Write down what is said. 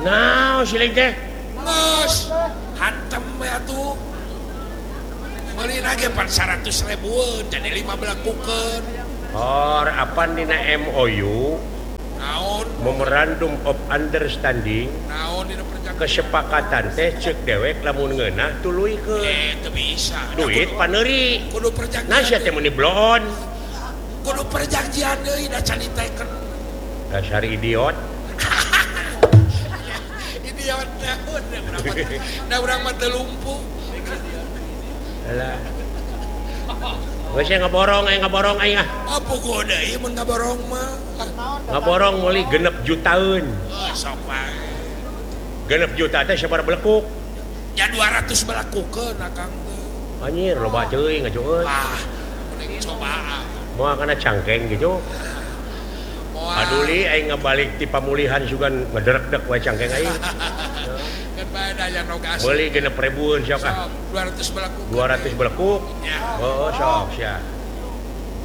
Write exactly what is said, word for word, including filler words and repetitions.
Nah, siling teh. Bos, hantem ya tuh. Beli lagi empat ratus ribuan, jadi lima belas kuken. Or apa dina M O U? Naon? Memorandum of Understanding. Naon dina perjanjian? Kesepakatan teh cek dewek lamun ngeunah tuluikeun. Eh, teu bisa. Duit paneuri. Kudu perjanjian. Nah, sia teh meuni blon. Kudu perjanjian deui da can diteken. Dasar idiot. Idiot naon? Da urang mah teu lumpuh. Alah. Geus ngaborong aya ngaborong aing ah. Apa goda ieu mun ngaborong mah? Ngaborong meuli genep jutaan. Oh, sok bae. Genep juta teh sabaraha belekuk? Ya dua ratus belakukeun akang teh. Anjir loba teuing ngajueun. Ah, mending coba. Moal kana cangkeng gitu. Moal. Aduli aing ngabalik ti pamulihan sugan ngederek-dek wae cangkeng aing. Kan bae da yang noga asli. Meuli genep ribuan sok ah. dua ratus belakuk. dua ratus belekuk. Ya. Oh, sok sia.